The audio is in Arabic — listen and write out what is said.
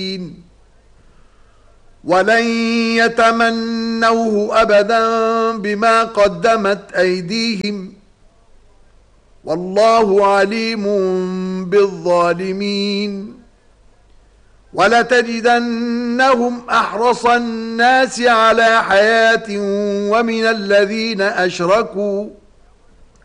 ولن يتمنوه أبدا بما قدمت أيديهم والله عليم بالظالمين. ولتجدنهم أحرص الناس على حياة ومن الذين أشركوا